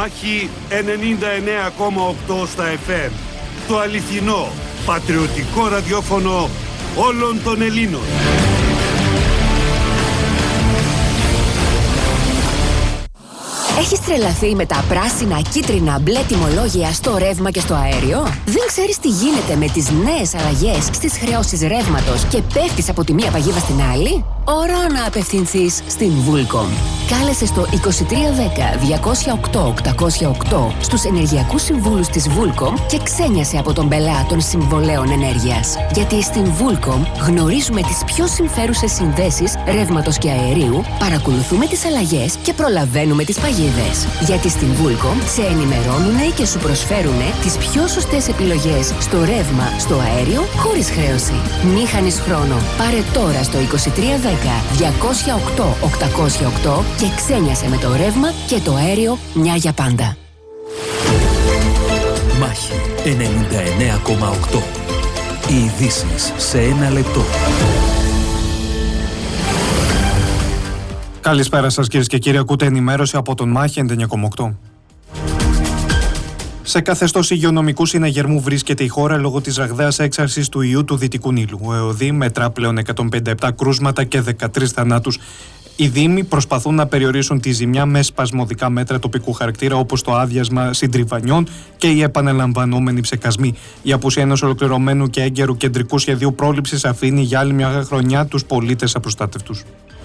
Μάχη 99,8 στα FM. Το αληθινό, πατριωτικό ραδιόφωνο όλων των Ελλήνων. Έχεις τρελαθεί με τα πράσινα, κίτρινα, μπλε τιμολόγια στο ρεύμα και στο αέριο? Δεν ξέρεις τι γίνεται με τις νέες αλλαγές στις χρεώσεις ρεύματος και πέφτεις από τη μία παγίδα στην άλλη? Ώρα να απευθυνθείς στην Vulcom. Κάλεσε στο 2310-208-808 στους ενεργειακούς συμβούλους της Vulcom και ξένιασε από τον πελά των συμβολέων ενέργειας. Γιατί στην Vulcom γνωρίζουμε τις πιο συμφέρουσες συνδέσεις ρεύματος και αερίου, παρακολουθούμε τις αλλαγές και προλαβαίνουμε τις παγίδες. Γιατί στην Vulcom σε ενημερώνουνε και σου προσφέρουνε τις πιο σωστές επιλογές στο ρεύμα, στο αέριο, χωρίς χρέωση. Μη χάνεις χρόνο. Πάρε τώρα στο 2310-208-808 και ξένιασε με το ρεύμα και το αέριο μια για πάντα. Μάχη 99,8. Οι ειδήσεις σε ένα λεπτό. Καλησπέρα σας κυρίες και κύριοι, ακούτε ενημέρωση από τον Μάχη 99,8. Σε καθεστώς υγειονομικού συναγερμού βρίσκεται η χώρα λόγω της ραγδαίας έξαρσης του ιού του Δυτικού Νείλου. Ο ΕΟΔΗ μετρά πλέον 157 κρούσματα και 13 θανάτους. Οι Δήμοι προσπαθούν να περιορίσουν τη ζημιά με σπασμωδικά μέτρα τοπικού χαρακτήρα, όπως το άδειασμα συντριβανιών και οι επαναλαμβανόμενοι ψεκασμοί. Η απουσία ενός ολοκληρωμένου και έγκαιρου κεντρικού σχεδίου πρόληψης αφήνει για άλλη μια χρονιά τους πολίτες απροστάτευτους.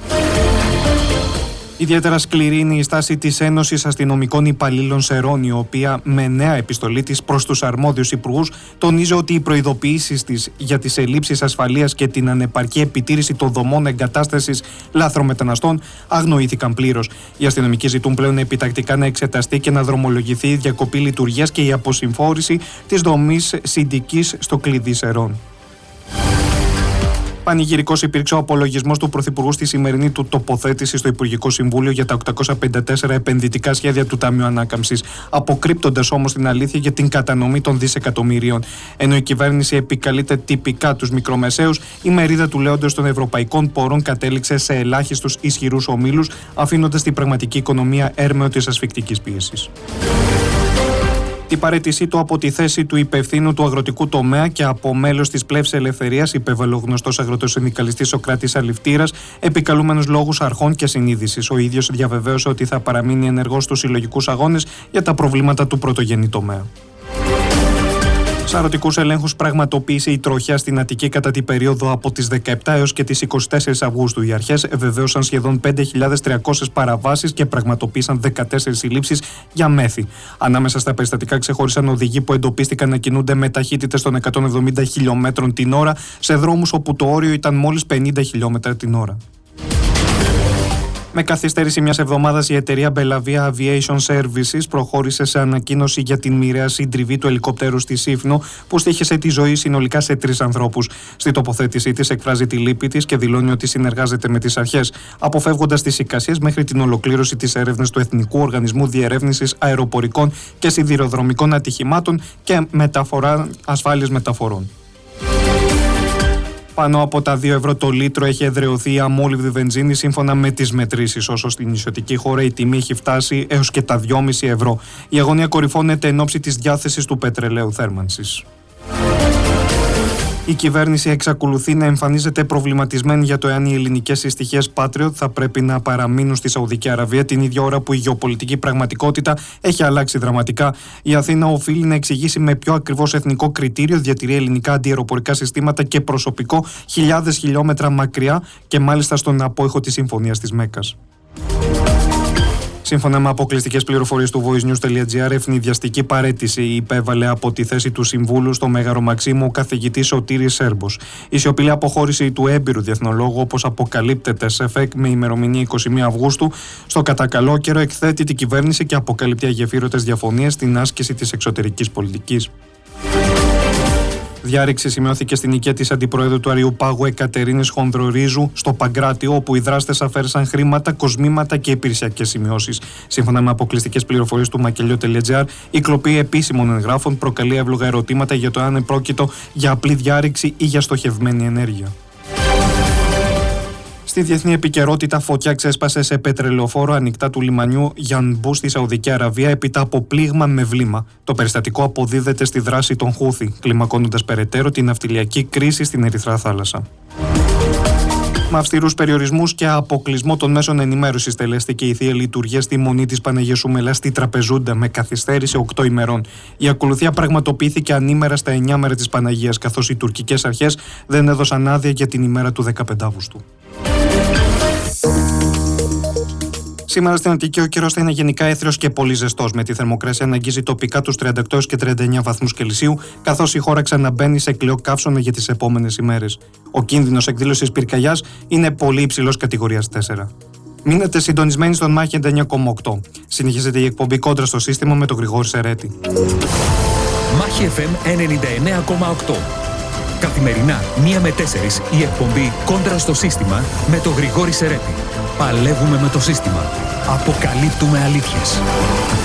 Ιδιαίτερα σκληρή είναι η στάση της Ένωσης Αστυνομικών Υπαλλήλων Σερών, η οποία με νέα επιστολή της προς τους αρμόδιους υπουργούς τονίζει ότι οι προειδοποιήσεις της για τις ελλείψεις ασφαλείας και την ανεπαρκή επιτήρηση των δομών εγκατάστασης λάθρομεταναστών αγνοήθηκαν πλήρως. Οι αστυνομικοί ζητούν πλέον επιτακτικά να εξεταστεί και να δρομολογηθεί η διακοπή λειτουργίας και η αποσυμφόρηση της δομής συνδικής στο κλειδί Σερών. Πανηγυρικός υπήρξε ο απολογισμός του Πρωθυπουργού στη σημερινή του τοποθέτηση στο Υπουργικό Συμβούλιο για τα 854 επενδυτικά σχέδια του Ταμείου Ανάκαμψης, αποκρύπτοντας όμως την αλήθεια για την κατανομή των δισεκατομμυρίων. Ενώ η κυβέρνηση επικαλείται τυπικά τους μικρομεσαίους, η μερίδα του λέοντος των ευρωπαϊκών πόρων κατέληξε σε ελάχιστους ισχυρούς ομίλους, αφήνοντας την πραγματική οικονομία έρμεο της ασφικτικής πίεσης. Την παραίτησή του από τη θέση του υπευθύνου του αγροτικού τομέα και από μέλος της Πλεύσης Ελευθερίας υπέβαλε ο γνωστός αγροτοσυνδικαλιστής Σωκράτης Αληφτήρας, επικαλούμενος λόγους αρχών και συνείδησης. Ο ίδιος διαβεβαίωσε ότι θα παραμείνει ενεργός στους συλλογικούς αγώνες για τα προβλήματα του πρωτογενή τομέα. Σαρωτικούς ελέγχους πραγματοποίησε η τροχιά στην Αττική κατά την περίοδο από τις 17 έως και τις 24 Αυγούστου. Οι αρχές ευεβαίωσαν σχεδόν 5.300 παραβάσεις και πραγματοποίησαν 14 συλλήψεις για μέθη. Ανάμεσα στα περιστατικά ξεχώρισαν οδηγοί που εντοπίστηκαν να κινούνται με ταχύτητες των 170 χιλιόμετρων την ώρα σε δρόμους όπου το όριο ήταν μόλις 50 χιλιόμετρα την ώρα. Με καθυστέρηση μιας εβδομάδας, η εταιρεία Bellavia Aviation Services προχώρησε σε ανακοίνωση για την μοιραία συντριβή του ελικόπτερου στη Σύφνο, που στοίχησε τη ζωή συνολικά σε 3 ανθρώπους. Στη τοποθέτησή της εκφράζει τη λύπη της και δηλώνει ότι συνεργάζεται με τις αρχές, αποφεύγοντας τις εικασίες μέχρι την ολοκλήρωση της έρευνας του Εθνικού Οργανισμού Διερεύνησης Αεροπορικών και Σιδηροδρομικών Ατυχημάτων και Ασφάλειας Μεταφορών. Πάνω από τα 2 ευρώ το λίτρο έχει εδραιωθεί η αμόλυβδη βενζίνη σύμφωνα με τις μετρήσεις, όσο στην νησιωτική χώρα η τιμή έχει φτάσει έως και τα 2,5 ευρώ. Η αγωνία κορυφώνεται εν ώψη της διάθεσης του πετρελαίου θέρμανσης. Η κυβέρνηση εξακολουθεί να εμφανίζεται προβληματισμένη για το εάν οι ελληνικές συστοιχίες Patriot θα πρέπει να παραμείνουν στη Σαουδική Αραβία την ίδια ώρα που η γεωπολιτική πραγματικότητα έχει αλλάξει δραματικά. Η Αθήνα οφείλει να εξηγήσει με ποιο ακριβώς εθνικό κριτήριο διατηρεί ελληνικά αντιαεροπορικά συστήματα και προσωπικό χιλιάδες χιλιόμετρα μακριά και μάλιστα στον απόϊχο της Συμφωνίας της Μέκκας. Σύμφωνα με αποκλειστικές πληροφορίες του voicenews.gr, ευνηδιαστική παραίτηση υπέβαλε από τη θέση του Συμβούλου στο Μέγαρο Μαξίμου ο καθηγητής Σωτήρης Σέρμπος. Η σιωπηλή αποχώρηση του έμπειρου διεθνολόγου, όπως αποκαλύπτεται σε ΦΕΚ με ημερομηνία 21 Αυγούστου, στο κατά καλό καιρό εκθέτει την κυβέρνηση και αποκαλύπτει αγεφύρωτες διαφωνίες στην άσκηση της εξωτερικής πολιτικής. Διάρρηξη σημειώθηκε στην οικία της Αντιπροέδρου του Αριουπάγου Εκατερίνης Χονδρορίζου στο Παγκράτιο, όπου οι δράστες αφαίρεσαν χρήματα, κοσμήματα και υπηρεσιακές σημειώσεις. Σύμφωνα με αποκλειστικές πληροφορίες του Μακελιό.gr, η κλοπή επίσημων εγγράφων προκαλεί εύλογα ερωτήματα για το αν πρόκειτο για απλή διάρρηξη ή για στοχευμένη ενέργεια. Στη διεθνή επικαιρότητα, φωτιά ξέσπασε σε πετρελαιοφόρο ανοιχτά του λιμανιού Γιανμπού στη Σαουδική Αραβία έπειτα από πλήγμα με βλήμα. Το περιστατικό αποδίδεται στη δράση των Χούθι, κλιμακώνοντας περαιτέρω την ναυτιλιακή κρίση στην Ερυθρά Θάλασσα. Με αυστηρούς περιορισμούς και αποκλεισμό των μέσων ενημέρωσης τελέστηκε η Θεία Λειτουργία στη Μονή της Παναγίας Σουμελάς στη Τραπεζούντα με καθυστέρηση 8 ημερών. Η ακολουθία πραγματοποιήθηκε ανήμερα στα 9 μέρα της Παναγίας, καθώς οι τουρκικές αρχές δεν έδωσαν άδεια για την ημέρα του 15 Αυγούστου. Σήμερα στην Αττική ο καιρός θα είναι γενικά έθριος και πολύ ζεστός, με τη θερμοκρασία να αγγίζει τοπικά τους 38 και 39 βαθμούς Κελσίου, καθώς η χώρα ξαναμπαίνει σε κλειό καύσωνα για τις επόμενες ημέρες. Ο κίνδυνος εκδήλωσης πυρκαγιάς είναι πολύ υψηλός κατηγορίας 4. Μείνετε συντονισμένοι στον Μάχη 99,8. Συνεχίζεται η εκπομπή Κόντρα στο Σύστημα με τον Γρηγόρη Σερέτη. Μάχη FM 99,8. Καθημερινά 1 με 4 η εκπομπή Κόντρα στο Σύστημα με τον Γρηγόρη Σερέτη. Παλεύουμε με το σύστημα. Αποκαλύπτουμε αλήθειες.